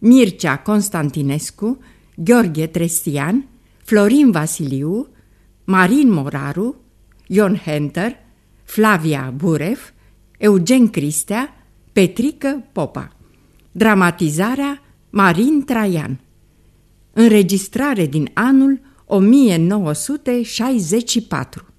Mircea Constantinescu, Gheorghe Trestian, Florin Vasiliu, Marin Moraru, Ion Henter, Flavia Buref, Eugen Cristea, Petrică Popa. Dramatizarea Marin Traian. Înregistrare din anul 1964.